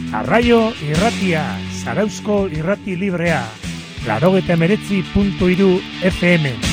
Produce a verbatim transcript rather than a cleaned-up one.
Arraio irratia, Zarauzko irrati librea, laurogeita hemeretzi puntu hiru F M.